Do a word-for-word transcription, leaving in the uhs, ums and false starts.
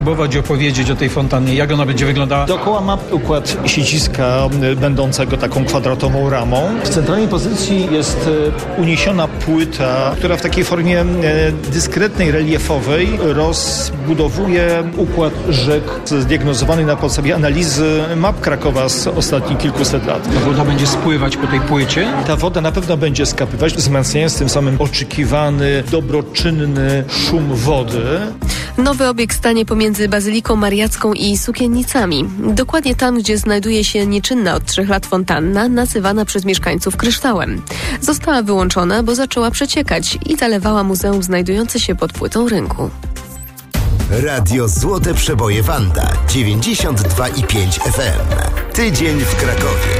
Próbować opowiedzieć o tej fontannie, jak ona będzie wyglądała. Dookoła ma układ siedziska będącego taką kwadratową ramą. W centralnej pozycji jest uniesiona płyta, która w takiej formie dyskretnej, reliefowej rozbudowuje układ rzek zdiagnozowany na podstawie analizy map Krakowa z ostatnich kilkuset lat. Ta woda będzie spływać po tej płycie? Ta woda na pewno będzie skapywać, wzmacniając tym samym oczekiwany, dobroczynny szum wody. Nowy obiekt stanie pomiędzy Bazyliką Mariacką i Sukiennicami. Dokładnie tam, gdzie znajduje się nieczynna od trzech lat fontanna, nazywana przez mieszkańców kryształem. Została wyłączona, bo zaczęła przeciekać i zalewała muzeum znajdujące się pod płytą rynku. Radio Złote Przeboje Wanda dziewięćdziesiąt dwa i pięć F M. Tydzień w Krakowie.